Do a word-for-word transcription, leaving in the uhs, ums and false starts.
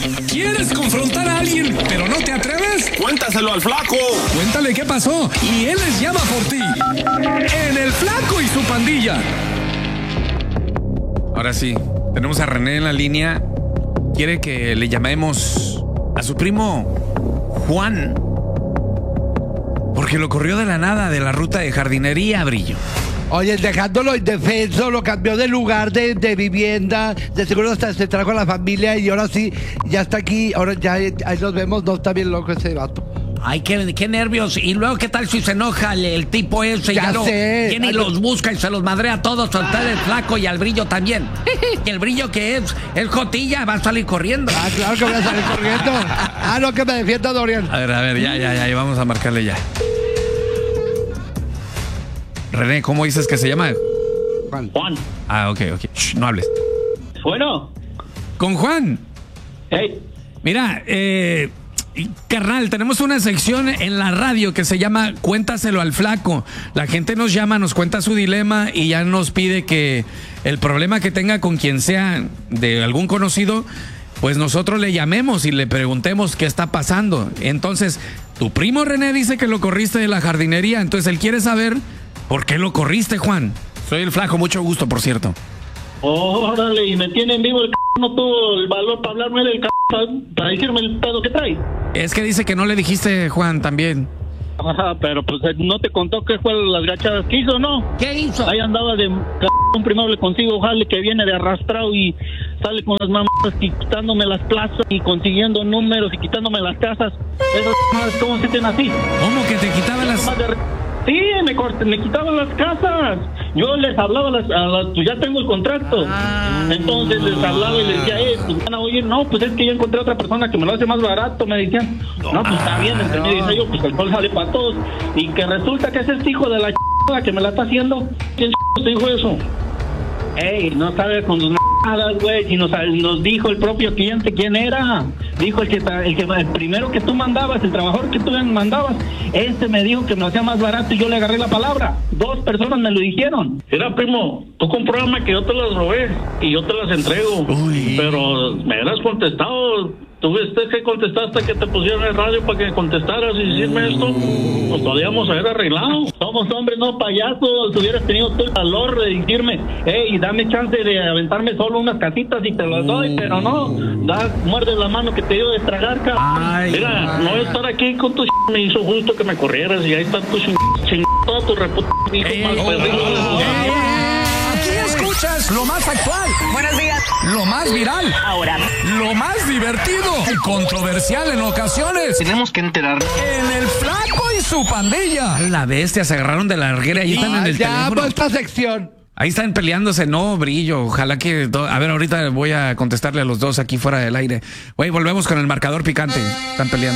¿Quieres confrontar a alguien, pero no te atreves? Cuéntaselo al Flaco. Cuéntale qué pasó y él les llama por ti. En El Flaco y su pandilla. Ahora sí, tenemos a René en la línea. Quiere que le llamemos a su primo Juan, porque lo corrió de la nada de la ruta de jardinería, Brillo. Oye, dejándolo indefenso, lo cambió de lugar, de, de vivienda, de seguro hasta se trajo a la familia y ahora sí, ya está aquí, ahora ya ahí nos vemos, no está bien loco ese vato. Ay, qué, qué nervios. Y luego, ¿qué tal si se enoja el, el tipo ese? Ya y no, sé. Viene y los busca y se los madrea a todos, a usted el Flaco y al Brillo también. Y el Brillo que es, el Jotilla, va a salir corriendo. Ah, claro que voy a salir corriendo. Ah, no, que me defienda, Dorian. A ver, a ver, ya, ya, ya, vamos a marcarle ya. René, ¿cómo dices que se llama? Juan. Juan. Ah, ok, ok. Shh, no hables. Bueno. Con Juan. Hey. Mira, eh, carnal, tenemos una sección en la radio que se llama Cuéntaselo al Flaco. La gente nos llama, nos cuenta su dilema y ya nos pide que el problema que tenga con quien sea de algún conocido, pues nosotros le llamemos y le preguntemos qué está pasando. Entonces, tu primo René dice que lo corriste de la jardinería, entonces él quiere saber por qué lo corriste, Juan. Soy el Flaco, mucho gusto, por cierto. Órale, y me tiene en vivo el c***, no tuvo el valor para hablarme del c***, para, para decirme el pedo que trae. Es que dice que no le dijiste, Juan, también. Ajá, pero pues no te contó qué fue las gachadas que hizo, ¿no? ¿Qué hizo? Ahí andaba de c***, primero le consigo jale que viene de arrastrado y sale con las mamadas y quitándome las plazas y consiguiendo números y quitándome las casas. Esas mamadas, ¿cómo se tienen así? ¿Cómo que te quitaba las...? Sí, me, corté, me quitaban las casas. Yo les hablaba, a las, a las, pues ya tengo el contrato. Ah. Entonces les hablaba y les decía, eh, pues van a oír, no, pues es que yo encontré a otra persona que me lo hace más barato. Me decían, no, pues está bien, entendí. Dice yo, pues el sol sale para todos. Y que resulta que es este hijo de la ch... que me la está haciendo. ¿Quién ch... te dijo eso? Ey, no sabes con tus mamadas, güey. Si nos, nos dijo el propio cliente quién era. Dijo el que, el que el primero que tú mandabas, el trabajador que tú mandabas, este me dijo que me lo hacía más barato y yo le agarré la palabra. Dos personas me lo dijeron. Era, primo, tú compruébame que yo te las robé y yo te las entrego. Uy. Pero me hubieras contestado. Tuviste que contestaste que te pusieron el radio para que contestaras y decirme esto. Pues podíamos haber arreglado. Somos hombres, no payasos. Si hubieras tenido tú el valor de decirme, hey, dame chance de aventarme solo unas casitas y te las doy, pero no. Da, muerde la mano que te dio de tragar, cabrón. Mira, no estar aquí con tu ch... me hizo justo que me corrieras y ahí está tu ching... ching... toda tu reputa... Aquí escuchas lo más actual. Buenos días. Lo más viral. Ahora. Lo más divertido y controversial en ocasiones. Tenemos que enterar. En El Flaco y su pandilla. La bestia, se agarraron de la larguera y están en el ya, teléfono. pues esta sección. Ahí están peleándose, no, Brillo. Ojalá que... Do... A ver, ahorita voy a contestarle a los dos aquí fuera del aire. Güey, volvemos con el marcador picante. Están peleando.